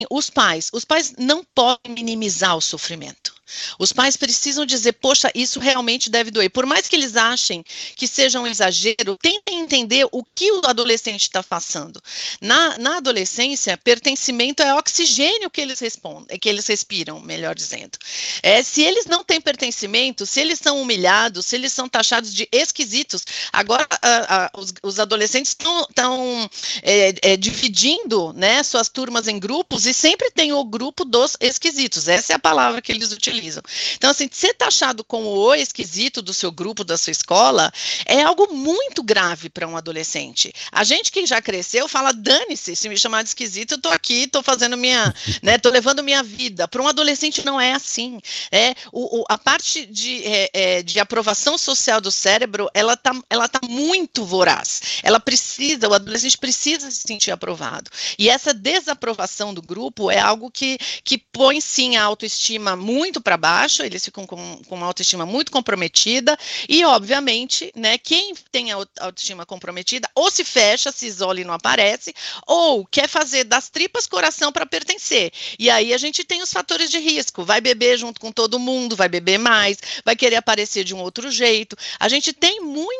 Os pais não podem minimizar o sofrimento. Os pais precisam dizer, poxa, isso realmente deve doer. Por mais que eles achem que seja um exagero, tentem entender o que o adolescente está passando. Na adolescência, pertencimento é oxigênio que eles respiram, melhor dizendo. Se eles não têm pertencimento, se eles são humilhados, se eles são taxados de esquisitos, agora os adolescentes estão dividindo, né, suas turmas em grupos e sempre tem o grupo dos esquisitos. Essa é a palavra que eles utilizam. Então, assim, ser taxado como o esquisito do seu grupo, da sua escola, é algo muito grave para um adolescente. A gente que já cresceu fala, dane-se, se me chamar de esquisito, eu tô aqui, tô fazendo tô levando minha vida. Para um adolescente não é assim. A parte de aprovação social do cérebro, ela tá muito voraz. O adolescente precisa se sentir aprovado. E essa desaprovação do grupo é algo que põe, sim, a autoestima muito para baixo, eles ficam com uma autoestima muito comprometida e, obviamente, né, quem tem a autoestima comprometida ou se fecha, se isola e não aparece, ou quer fazer das tripas coração para pertencer. E aí a gente tem os fatores de risco, vai beber junto com todo mundo, vai beber mais, vai querer aparecer de um outro jeito. A gente tem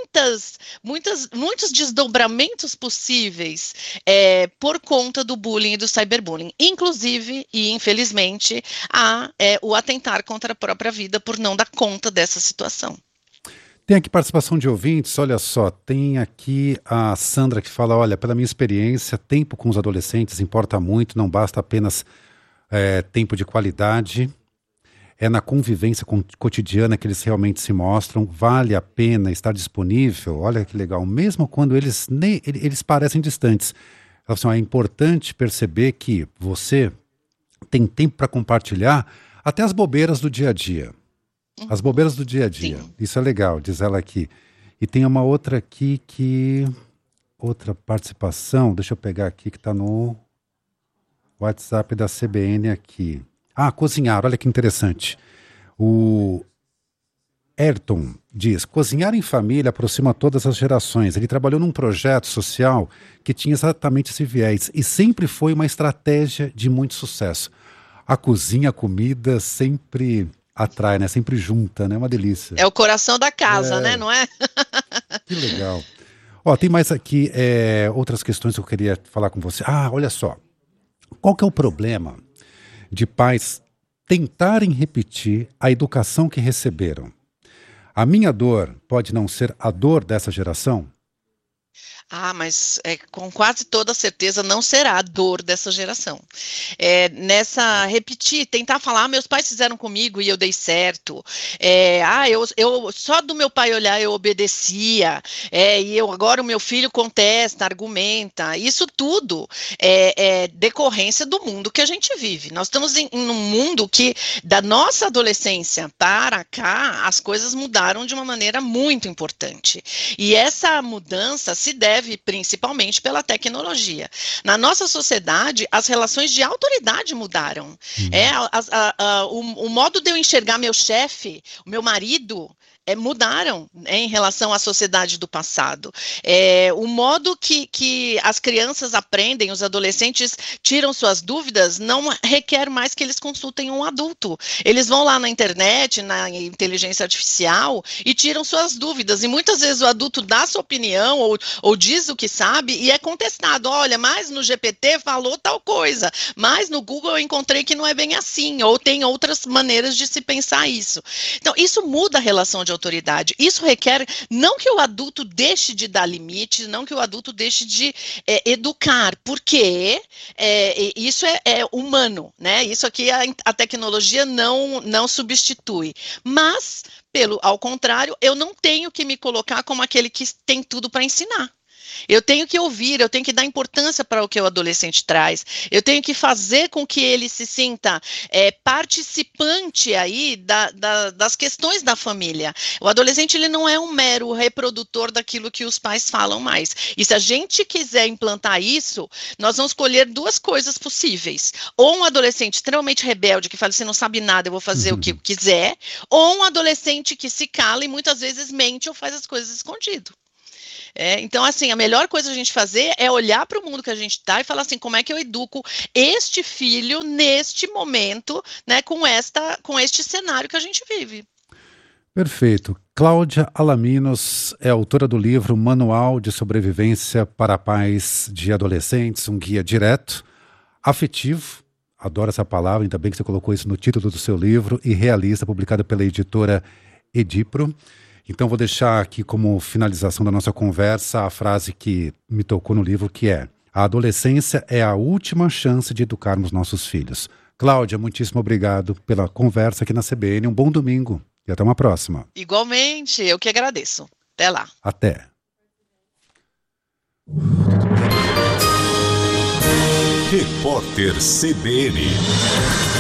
muitos desdobramentos possíveis por conta do bullying e do cyberbullying. Inclusive, e infelizmente, o atentar contra a própria vida por não dar conta dessa situação. Tem aqui participação de ouvintes, olha só, tem aqui a Sandra que fala, olha, pela minha experiência, tempo com os adolescentes importa muito, não basta apenas tempo de qualidade, é na convivência cotidiana que eles realmente se mostram, vale a pena estar disponível, olha que legal, mesmo quando eles parecem distantes. Ela fala assim, é importante perceber que você tem tempo para compartilhar até as bobeiras do dia a dia. As bobeiras do dia a dia. Sim. Isso é legal, diz ela aqui. E tem uma outra aqui outra participação, deixa eu pegar aqui que está no WhatsApp da CBN aqui. Cozinhar, olha que interessante. O Ayrton diz, cozinhar em família aproxima todas as gerações. Ele trabalhou num projeto social que tinha exatamente esse viés e sempre foi uma estratégia de muito sucesso. A cozinha, a comida sempre atrai, né? Sempre junta, né? Uma delícia. É o coração da casa, né? Não é? Que legal. Tem mais aqui outras questões que eu queria falar com você. Olha só. Qual que é o problema de pais tentarem repetir a educação que receberam? A minha dor pode não ser a dor dessa geração? Mas com quase toda certeza não será a dor dessa geração. Tentar falar, meus pais fizeram comigo e eu dei certo. Eu só do meu pai olhar eu obedecia. Agora o meu filho contesta, argumenta. Isso tudo é decorrência do mundo que a gente vive. Nós estamos em um mundo que, da nossa adolescência para cá, as coisas mudaram de uma maneira muito importante. E essa mudança se deve principalmente pela tecnologia. Na nossa sociedade, as relações de autoridade mudaram. O modo de eu enxergar meu chefe, o meu marido, mudaram em relação à sociedade do passado. O modo que as crianças aprendem, os adolescentes tiram suas dúvidas, não requer mais que eles consultem um adulto. Eles vão lá na internet, na inteligência artificial e tiram suas dúvidas. E muitas vezes o adulto dá sua opinião ou diz o que sabe e é contestado. Olha, mas no GPT falou tal coisa, mas no Google eu encontrei que não é bem assim, ou tem outras maneiras de se pensar isso. Então, isso muda a relação de autoridade. Isso requer não que o adulto deixe de dar limites, não que o adulto deixe de educar, porque isso é humano, né? Isso aqui a tecnologia não substitui. Mas, ao contrário, eu não tenho que me colocar como aquele que tem tudo para ensinar. Eu tenho que ouvir, eu tenho que dar importância para o que o adolescente traz, eu tenho que fazer com que ele se sinta participante aí das questões da família. O adolescente ele não é um mero reprodutor daquilo que os pais falam mais. E se a gente quiser implantar isso, nós vamos escolher duas coisas possíveis. Ou um adolescente extremamente rebelde que fala, você não sabe nada, eu vou fazer o que eu quiser, ou um adolescente que se cala e muitas vezes mente ou faz as coisas escondido. Então, assim, a melhor coisa a gente fazer é olhar para o mundo que a gente está e falar assim, como é que eu educo este filho neste momento, né, com este cenário que a gente vive. Perfeito. Cláudia Alaminos é autora do livro Manual de Sobrevivência para Pais de Adolescentes, um guia direto, afetivo, adoro essa palavra, ainda bem que você colocou isso no título do seu livro, e realista, publicado pela editora Edipro. Então vou deixar aqui como finalização da nossa conversa a frase que me tocou no livro, que é: a adolescência é a última chance de educarmos nossos filhos. Cláudia, muitíssimo obrigado pela conversa aqui na CBN, um bom domingo. E até uma próxima. Igualmente, eu que agradeço. Até lá. Até. Repórter CBN.